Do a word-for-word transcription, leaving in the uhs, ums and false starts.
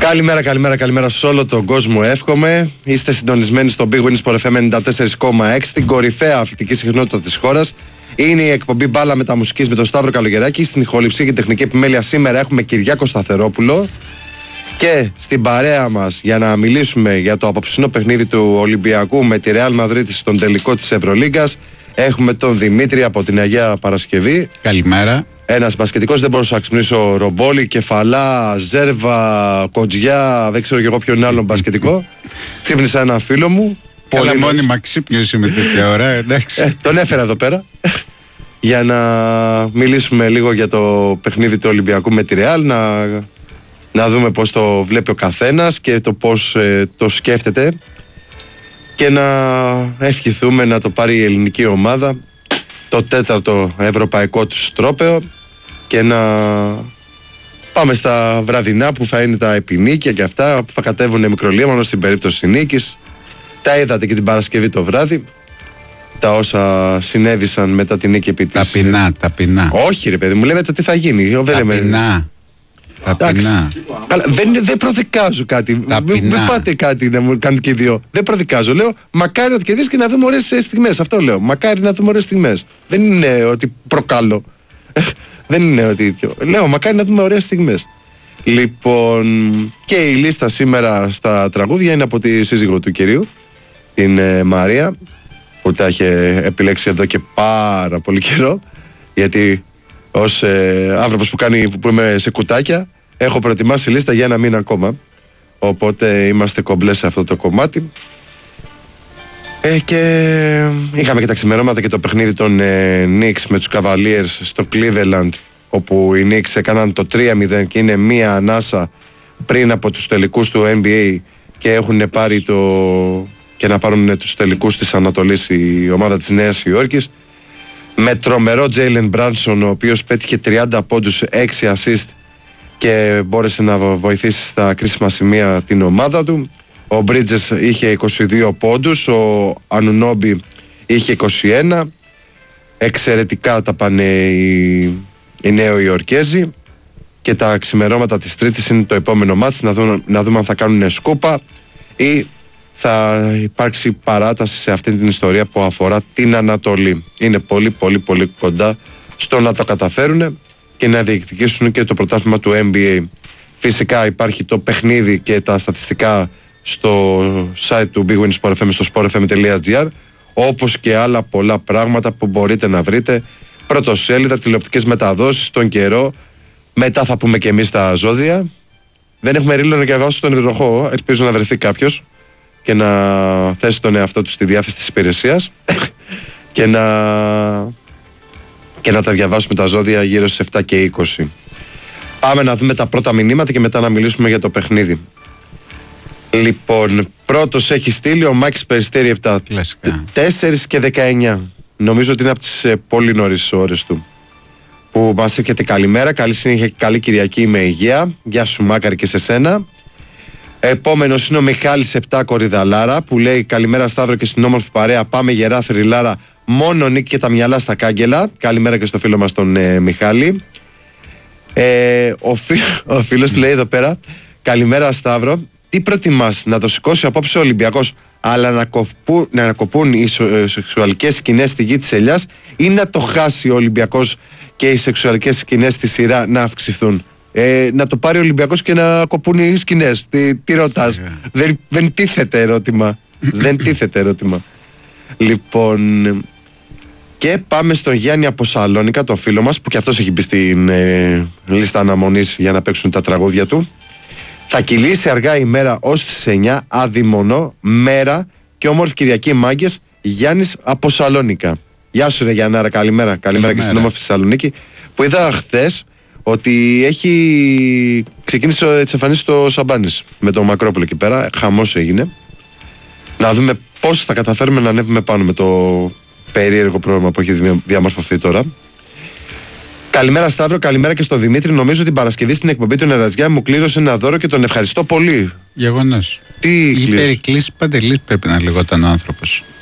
Καλημέρα, καλημέρα, καλημέρα σε όλο τον κόσμο. Εύχομαι. Είστε συντονισμένοι στο Big Win Sport εφ εμ ενενήντα τέσσερα κόμμα έξι, την κορυφαία αθλητική συχνότητα της χώρας. Είναι η εκπομπή Μπάλα Μεταμουσικής με τον Σταύρο Καλογεράκη. Στην ηχοληψία και τεχνική επιμέλεια σήμερα έχουμε Κυριάκο Σταθερόπουλο. Και στην παρέα μας για να μιλήσουμε για το απόψινό παιχνίδι του Ολυμπιακού με τη Ρεάλ Μαδρίτη στον τελικό της Ευρωλίγκας έχουμε τον Δημήτρη από την Αγία Παρασκευή. Καλημέρα. Ένας μπασκετικός, δεν μπορούσα να ξυπνήσω ρομπόλι, κεφαλά, ζέρβα, κοτζιά, δεν ξέρω και εγώ ποιον άλλον μπασκετικό. Ξύπνησα έναν φίλο μου. Καλά, πολύ μόνιμα ξύπνιος είμαι τέτοια ώρα, εντάξει. Ε, τον έφερα εδώ πέρα για να μιλήσουμε λίγο για το παιχνίδι του Ολυμπιακού με τη Ρεάλ, να, να δούμε πώς το βλέπει ο καθένας και το πώς ε, το σκέφτεται και να ευχηθούμε να το πάρει η ελληνική ομάδα, το τέταρτο ευρωπαϊκό του τρόπαιο, και να πάμε στα βραδινά που θα είναι τα επινίκια και αυτά που θα κατέβουν μικρολίμωνο στην περίπτωση νίκης. Τα είδατε και την Παρασκευή το βράδυ, τα όσα συνέβησαν μετά την νίκη επί της... Ταπεινά, ταπεινά. Όχι ρε παιδί μου, λέτε τι θα γίνει. Ταπεινά. Ταπεινά. Καλά, δεν, δεν προδικάζω κάτι. Δεν πάτε κάτι να μου κάνετε και οι δύο. Δεν προδικάζω. Λέω μακάρι να το κερδίσει και να δούμε ωραίες στιγμές. Αυτό λέω. Μακάρι να δούμε ωραίες στιγμές. Δεν είναι ότι προκαλώ. Δεν είναι ότι. Λέω μακάρι να δούμε ωραίες στιγμές. Λοιπόν, και η λίστα σήμερα στα τραγούδια είναι από τη σύζυγο του κυρίου, την ε, Μαρία, που τα είχε επιλέξει εδώ και πάρα πολύ καιρό. Γιατί ως ε, άνθρωπος που, κάνει, που είμαι σε κουτάκια, έχω προετοιμάσει λίστα για ένα μήνα ακόμα. Οπότε είμαστε κομπλέ σε αυτό το κομμάτι. Ε, και είχαμε και τα ξημερώματα και το παιχνίδι των ε, Knicks με τους Cavaliers στο Cleveland, όπου οι Knicks έκαναν το τρία μηδέν και είναι μία ανάσα πριν από τους τελικούς του N B A και έχουν πάρει το... και να πάρουν τους τελικούς της Ανατολής η ομάδα της Νέας Υόρκης, με τρομερό Jalen Brunson, ο οποίος πέτυχε τριάντα πόντους, έξι assist και μπόρεσε να βοηθήσει στα κρίσιμα σημεία την ομάδα του. Ο Bridges είχε είκοσι δύο πόντους, ο Ανουνόμπι είχε είκοσι ένα. Εξαιρετικά τα πάνε οι, οι Νέο Υορκέζοι. Και τα ξημερώματα της Τρίτης είναι το επόμενο μάτς, να δούμε, να δούμε αν θα κάνουν σκούπα ή θα υπάρξει παράταση σε αυτή την ιστορία που αφορά την Ανατολή. Είναι πολύ πολύ πολύ κοντά στο να το καταφέρουν και να διεκδικήσουν και το πρωτάθλημα του N B A. Φυσικά υπάρχει το παιχνίδι και τα στατιστικά στο site του Big Win Sport εφ εμ, στο sport f m τελεία g r, όπως και άλλα πολλά πράγματα που μπορείτε να βρείτε, πρωτοσέλιδα, τηλεοπτικές μεταδόσεις, τον καιρό. Μετά θα πούμε και εμείς τα ζώδια. Δεν έχουμε ρίλο να διαβάσω τον υδροχό, ελπίζω να βρεθεί κάποιος και να θέσει τον εαυτό του στη διάθεση της υπηρεσίας και να, και να τα διαβάσουμε τα ζώδια γύρω στις επτά και είκοσι. Πάμε να δούμε τα πρώτα μηνύματα και μετά να μιλήσουμε για το παιχνίδι. Λοιπόν, πρώτος έχει στείλει ο Μάκης Περιστέρη επτά, τέσσερα και δεκαεννιά. Νομίζω ότι είναι από τις ε, πολύ νωρίς ώρες του, που μας έρχεται καλημέρα, καλή συνέχεια και καλή Κυριακή με υγεία. Γεια σου Μάκαρη και σε σένα. Επόμενος είναι ο Μιχάλης επτά Κορυδαλάρα, που λέει καλημέρα Σταύρο και στην όμορφη παρέα, πάμε γερά θρυλάρα, μόνο νίκη και τα μυαλά στα κάγκελα. Καλημέρα και στο φίλο μας τον ε, Μιχάλη. ε, ο, φι, ο φίλος λέει εδώ πέρα, καλημέρα Σταύρο, τι προτιμάς, να το σηκώσει απόψε ο Ολυμπιακός αλλά να, κοπού, να κοπούν οι σεξουαλικές σκηνές στη γη της ελιάς, ή να το χάσει ο Ολυμπιακός και οι σεξουαλικές σκηνές στη σειρά να αυξηθούν? Ε, να το πάρει ο Ολυμπιακός και να κοπούν οι σκηνές. Τι, τι ρωτάς? Yeah. δεν, δεν τίθεται ερώτημα. δεν τίθεται ερώτημα. Λοιπόν, και πάμε στον Γιάννη από Σαλόνικα, το φίλο μας, που και αυτός έχει μπει στην ε, λίστα αναμονής για να παίξουν τα τραγούδια του. Θα κυλήσει αργά η μέρα ως τις εννιά, αδειμονώ, μέρα και όμορφη Κυριακή μάγκες. Γιάννης από Σαλόνικα. Γεια σου ρε Γιάνναρα, καλημέρα. Καλημέρα και στην όμορφη Θεσσαλονίκη, που είδα χθες ότι έχει ξεκίνησε τις εμφανίσεις στο Σαμπάνης με τον Μακρόπουλο εκεί πέρα. Χαμός έγινε. Να δούμε πώς θα καταφέρουμε να ανέβουμε πάνω με το περίεργο πρόγραμμα που έχει διαμορφωθεί τώρα. Καλημέρα Σταύρο, καλημέρα και στο Δημήτρη. Νομίζω την Παρασκευή στην εκπομπή του Νεραζιά μου κλήρωσε ένα δώρο και τον ευχαριστώ πολύ. Γεγονός. Τι Υπερκλής Παντελής πρέπει να λεγόταν ο άνθρωπος.